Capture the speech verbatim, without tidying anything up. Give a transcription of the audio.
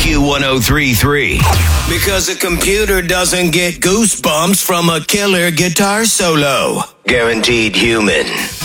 Q one oh three point three. Because a computer doesn't get goosebumps from a killer guitar solo. Guaranteed human.